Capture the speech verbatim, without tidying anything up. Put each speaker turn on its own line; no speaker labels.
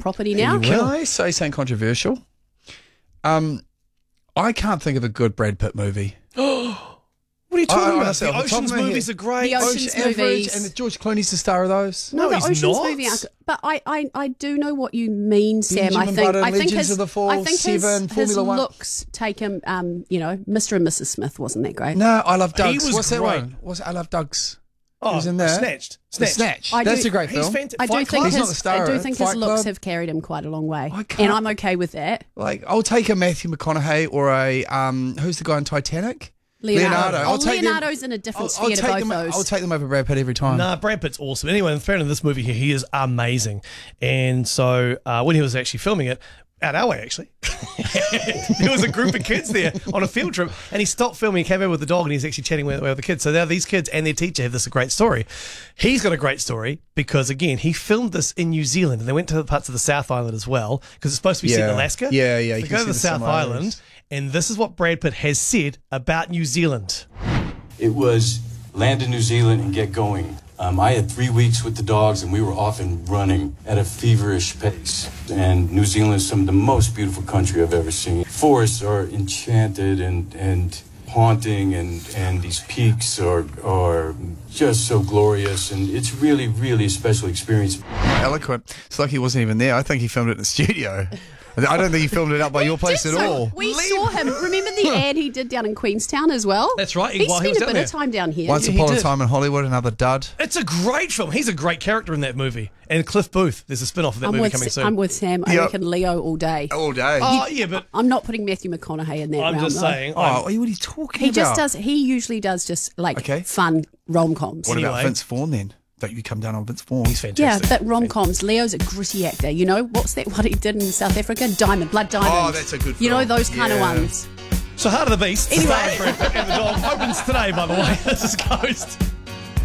property now.
Can I say something controversial? Um, I can't think of a good Brad Pitt movie.
What are you talking
I- I
about?
honestly,
The
off the top of
Oceans
my
movies
head.
are great.
The Oceans
Ocean Average,
movies.
and George Clooney's the star of those.
No,
No,
the
he's
Ocean's
not.
movie, aren't- but I, I, I do know what you mean, Sam.
Benjamin
I think
Button,
I think
Legends
his
of the Fall,
I think his,
Seven,
his
Formula One.
looks take him. Um, you know, Mister and Missus Smith wasn't that great?
No, I love Doug's.
was
What's that
great.
one? What's I love Doug's.
Oh,
Who's in there?
Snatched.
The
Snatched.
Snatch.
I
That's
do-
a great
He's
film.
fantastic.
I do
Fight
think
Club?
He's not
his
the star
I do
of it.
think his
Fight
looks
Club.
have carried him quite a long way,
I
and
can't-
I'm okay with that.
Like, I'll take a Matthew McConaughey or a um, who's the guy in Titanic?
Leonardo.
I'll
Oh,
take them-
Leonardo's in a different
I'll, I'll
sphere to
take
both
them.
those.
I'll take them over Brad Pitt every time.
Nah, Brad Pitt's awesome. Anyway, in fairness, in this movie here, he is amazing. And so uh, when he was actually filming it, out our way actually, there was a group of kids there on a field trip, and he stopped filming, he came over with the dog, and he's actually chatting with, with the kids. So now these kids and their teacher have this great story. He's got a great story because, again, he filmed this in New Zealand, and they went to the parts of the South Island as well, because it's supposed to be set in
Yeah.
Alaska.
Yeah, yeah, you
They
can
go to
see
the
the
South
similarities.
Island, and this is what Brad Pitt has said about New Zealand.
It was land in New Zealand and get going. Um, I had three weeks with the dogs, and we were off and running at a feverish pace. And New Zealand is some of the most beautiful country I've ever seen. Forests are enchanted and and haunting, and, and these peaks are are just so glorious. And it's really, really a special experience.
Eloquent. It's like he wasn't even there. I think he filmed it in the studio. I don't think he filmed it up by your place
Did
at
so-
all.
We saw him. Remember the ad he did down in Queenstown as well?
That's right,
He
while he
spent
was
a
down
bit
there.
of time down here.
Once
Yeah, he
upon a
did.
time in Hollywood, another dud.
It's a great film. He's a great character in that movie. And Cliff Booth, there's a spin-off of that
I'm
movie
with,
coming soon.
I'm with Sam. I
Yep.
reckon Leo all day.
All day.
oh, yeah, but
I'm not putting Matthew McConaughey in that
I'm
realm,
just
though.
saying.
Oh,
I'm-
what are you talking
He
about?
just does. He usually does just like
Okay.
fun rom coms.
What about
Anyway.
Vince Vaughn then? Don't you come down on Vince Vaughn?
he's
Yeah,
fantastic.
but rom coms. Leo's a gritty actor. You know what's that? What he did in South Africa? Diamond, Blood Diamond.
Oh, that's a good
You know
film.
those kind of
Yeah.
ones.
So Heart of the Beast,
Anyway.
starring Brad Pitt and the dog, opens today, by the way. This is Coast.